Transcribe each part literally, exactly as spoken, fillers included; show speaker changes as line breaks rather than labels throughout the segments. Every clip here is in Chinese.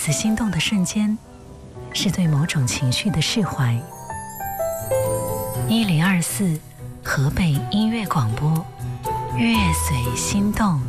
此心动的瞬间，是对某种情绪的释怀。一零二四河北音乐广播，乐随心动。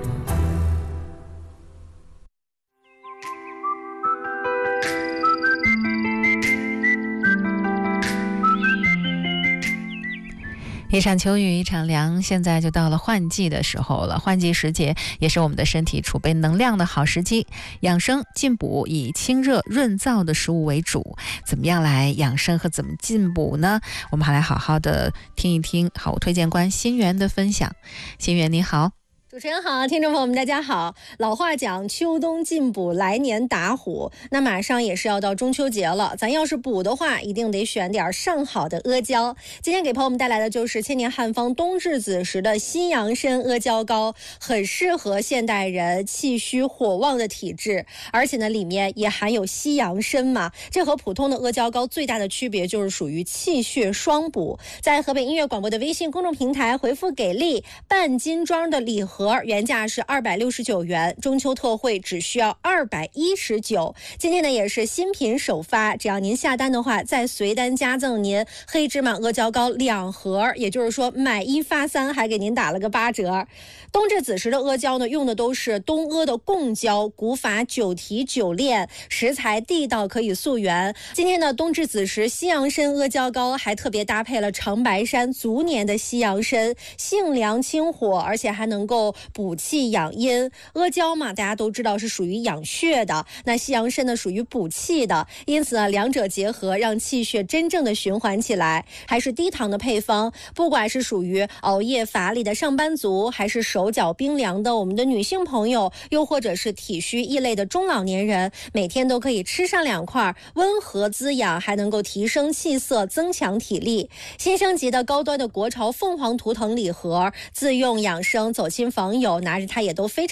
一场秋雨一场凉，现在就到了换季的时候了。换季时节也是我们的身体储备能量的好时机，养生进补以清热润燥的食物为主。怎么样来养生和怎么进补呢？我们还来好好的听一听好物推荐官新源的分享。新源你好。
主持人好，听众朋友们大家好。老话讲秋冬进补，来年打虎。那马上也是要到中秋节了，咱要是补的话，一定得选点上好的阿胶。今天给朋友们带来的就是千年汉方冬至子时的西洋参阿胶膏，很适合现代人气虚火旺的体质，而且呢里面也含有西洋参嘛，这和普通的阿胶膏最大的区别就是属于气血双补。在河北音乐广播的微信公众平台回复给力半斤装的礼盒，原价是二百六十九元，中秋特惠只需要二百一十九。今天呢也是新品首发，只要您下单的话，再随单加赠您黑芝麻阿胶膏两盒，也就是说买一发三，还给您打了个八折。冬至子时的阿胶呢，用的都是东阿的贡胶，古法久提久炼，食材地道，可以溯源。今天的冬至子时西洋参阿胶膏还特别搭配了长白山足年的西洋参，性凉清火，而且还能够补气养阴。阿胶嘛，大家都知道是属于养血的，那西洋参呢属于补气的，因此呢两者结合，让气血真正的循环起来。还是低糖的配方，不管是属于熬夜乏力的上班族，还是手脚冰凉的我们的女性朋友，又或者是体虚易累的中老年人，每天都可以吃上两块，温和滋养，还能够提升气色，增强体力。新升级的高端的国潮凤凰图腾礼盒，自用养生，走亲访友拿着它也都非常